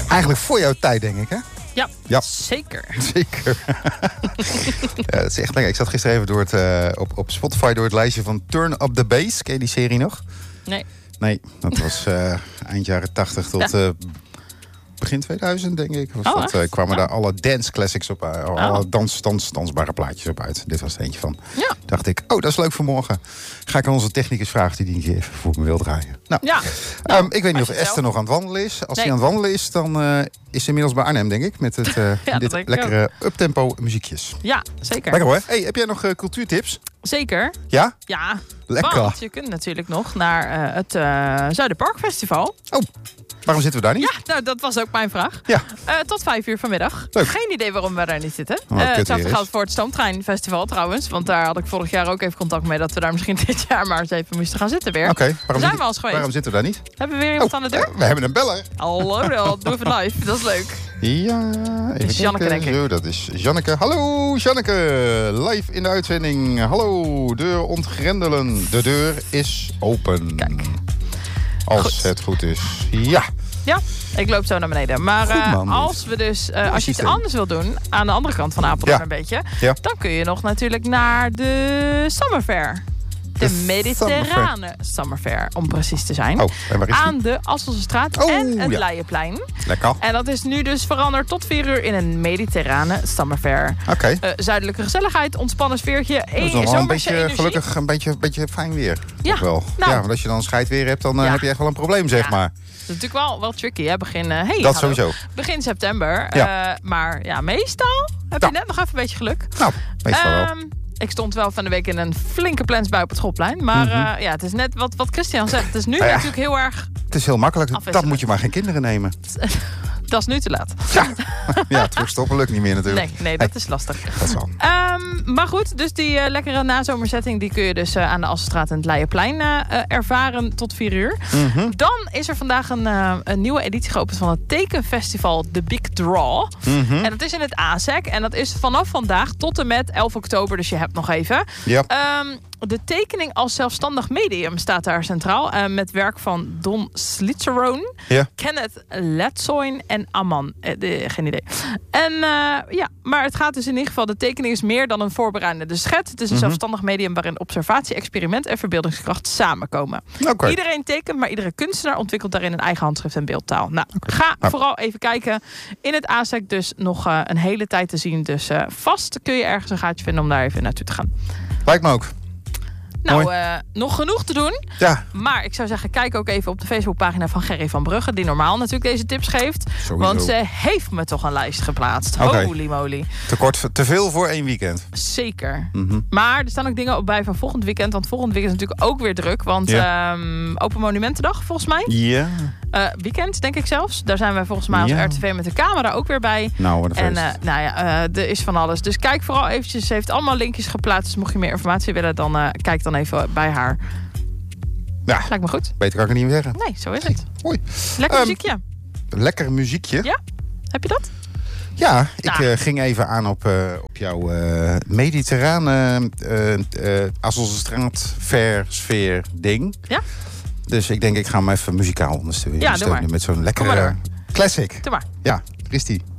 Eigenlijk voor jouw tijd, denk ik, hè? Ja. Zeker. Zeker. Ja, dat is echt lekker. Ik zat gisteren even door het, op Spotify door het lijstje van Turn Up The Bass. Ken je die serie nog? Nee, dat was eind jaren 80 tot begin 2000, denk ik. Kwamen daar alle dance classics op uit. Alle dansbare plaatjes op uit. Dit was er eentje van. Ja. Dacht ik, dat is leuk voor morgen. Ga ik aan onze technicus vragen die die even voor me wil draaien. Ik weet niet of Esther nog aan het wandelen is. Als hij aan het wandelen is, dan is ze inmiddels bij Arnhem, denk ik. Met dit lekkere uptempo muziekjes. Ja, zeker. Lekker hoor. Hey, heb jij nog cultuurtips? Zeker. Ja? Ja. Lekker. Want je kunt natuurlijk nog naar het Zuiderparkfestival. Oh. Waarom zitten we daar niet? Ja, nou, dat was ook mijn vraag. Ja. Tot 5:00 vanmiddag. Leuk. Geen idee waarom we daar niet zitten. Hetzelfde geldt voor het Stoomtreinfestival trouwens. Want daar had ik vorig jaar ook even contact mee... dat we daar misschien dit jaar maar eens even moesten gaan zitten weer. Oké. Waarom zitten we daar niet? Hebben we weer iemand aan de deur? We hebben een beller. Hallo, doe even live. Dat is leuk. Ja, dat is Janneke, denk ik. Zo, dat is Janneke. Hallo, Janneke. Live in de uitzending. Hallo, deur ontgrendelen. De deur is open. Kijk. Als het goed is. Ja. Ja, ik loop zo naar beneden. Maar goed, als we dus als je iets anders wil doen, aan de andere kant van Apeldoorn een beetje, dan kun je nog natuurlijk naar de Summer Fair. De Mediterrane Summer Fair, om precies te zijn. En waar is aan de Asselsstraat en het Leijenplein. Lekker. En dat is nu dus veranderd tot 4:00 in een Mediterrane Summer Fair. Oké. Zuidelijke gezelligheid, ontspannen sfeertje. Dat is nog wel een beetje, gelukkig een beetje fijn weer. Ja. Wel. Nou. Ja, want als je dan scheidweer hebt, dan heb je echt wel een probleem, zeg maar. Dat is natuurlijk wel tricky, hè? Sowieso. Begin september. Maar ja, meestal heb je net nog even een beetje geluk. Nou, meestal wel. Ik stond wel van de week in een flinke plensbui op het schoolplein. Maar het is net wat Christian zegt. Het is nu natuurlijk heel erg... Het is heel makkelijk. Dat moet je maar geen kinderen nemen. Dat is nu te laat. Ja, terugstoppen lukt niet meer natuurlijk. Nee, dat is lastig. Dat is wel. Maar goed, dus die lekkere nazomersetting... die kun je dus aan de Asselstraat en het Leijenplein ervaren tot 4:00. Dan is er vandaag een nieuwe editie geopend van het tekenfestival The Big Draw. En dat is in het ASEC. En dat is vanaf vandaag tot en met 11 oktober. Dus je hebt nog even. Ja. De tekening als zelfstandig medium staat daar centraal. Met werk van Don Slitzeroon, Kenneth Letzoin en Amman. Geen idee. Maar het gaat dus in ieder geval... de tekening is meer dan een voorbereidende schets. Het is een zelfstandig medium waarin observatie, experiment en verbeeldingskracht samenkomen. Okay. Iedereen tekent, maar iedere kunstenaar ontwikkelt daarin een eigen handschrift en beeldtaal. Nou, ga vooral even kijken. In het ASEC dus nog een hele tijd te zien. Dus vast kun je ergens een gaatje vinden om daar even naartoe te gaan. Lijkt me ook. Nou, nog genoeg te doen. Ja. Maar ik zou zeggen, kijk ook even op de Facebookpagina van Gerry van Brugge... die normaal natuurlijk deze tips geeft. Sowieso. Want ze heeft me toch een lijst geplaatst. Okay. Holy moly. Te veel voor 1 weekend. Zeker. Maar er staan ook dingen op bij van volgend weekend. Want volgend weekend is natuurlijk ook weer druk. Want Open Monumentendag, volgens mij. Ja. Weekend, denk ik zelfs. Daar zijn wij volgens mij als RTV met de camera ook weer bij. Nou, wat een feest. Er is van alles. Dus kijk vooral eventjes. Ze heeft allemaal linkjes geplaatst. Dus mocht je meer informatie willen, dan kijk dan even bij haar. Ja. Lijkt me goed. Beter kan ik het niet meer zeggen. Nee, zo is het. Mooi. Lekker muziekje. Lekker muziekje. Ja? Heb je dat? Ja, ik ging even aan op jouw mediterrane Asselsstraat fair sfeer ding. Ja. Dus ik denk, ik ga hem even muzikaal ondersteunen. Ja, doe maar. Met zo'n lekkere classic. Doe maar. Ja, Christy.